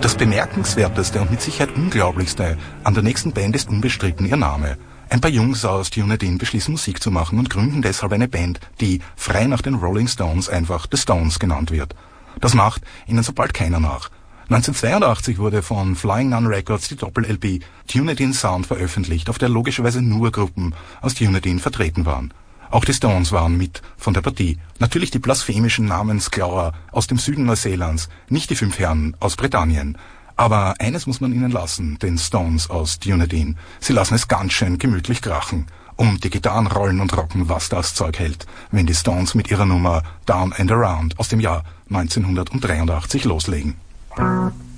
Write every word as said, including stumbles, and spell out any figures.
Das Bemerkenswerteste und mit Sicherheit Unglaublichste an der nächsten Band ist unbestritten ihr Name. Ein paar Jungs aus Dunedin beschließen Musik zu machen und gründen deshalb eine Band, die frei nach den Rolling Stones einfach The Stones genannt wird. Das macht ihnen so bald keiner nach. neunzehnhundertzweiundachtzig wurde von Flying Nun Records die Doppel-L P Dunedin Sound veröffentlicht, auf der logischerweise nur Gruppen aus Dunedin vertreten waren. Auch die Stones waren mit von der Partie. Natürlich die blasphemischen Namensklauer aus dem Süden Neuseelands, nicht die fünf Herren aus Britannien. Aber eines muss man ihnen lassen, den Stones aus Dunedin. Sie lassen es ganz schön gemütlich krachen. Und die Gitarren rollen und rocken, was das Zeug hält, wenn die Stones mit ihrer Nummer Down and Around aus dem Jahr neunzehnhundertdreiundachtzig loslegen.